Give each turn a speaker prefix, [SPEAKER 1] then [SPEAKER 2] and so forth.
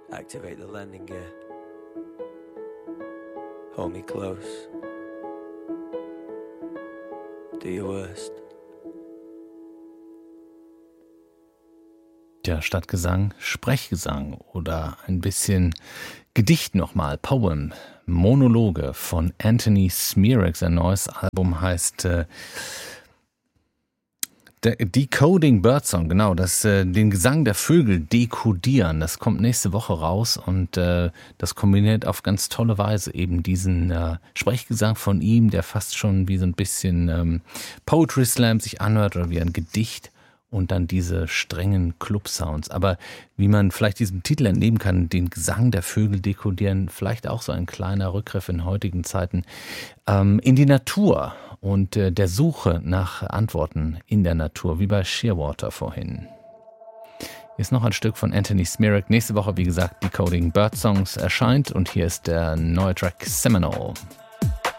[SPEAKER 1] Activate the landing gear. Hold me close. Do your worst.
[SPEAKER 2] Ja, statt Gesang, Sprechgesang oder ein bisschen Gedicht nochmal, Poem, Monologe von Anthony Smirak. Sein neues Album heißt Decoding Birdsong, genau, den Gesang der Vögel dekodieren. Das kommt nächste Woche raus und das kombiniert auf ganz tolle Weise eben diesen Sprechgesang von ihm, der fast schon wie so ein bisschen Poetry Slam sich anhört oder wie ein Gedicht. Und dann diese strengen Club-Sounds. Aber wie man vielleicht diesem Titel entnehmen kann, den Gesang der Vögel dekodieren, vielleicht auch so ein kleiner Rückgriff in heutigen Zeiten in die Natur und der Suche nach Antworten in der Natur, wie bei Shearwater vorhin. Hier ist noch ein Stück von Anthony Smirak. Nächste Woche, wie gesagt, Decoding Birdsongs erscheint und hier ist der neue Track Seminole.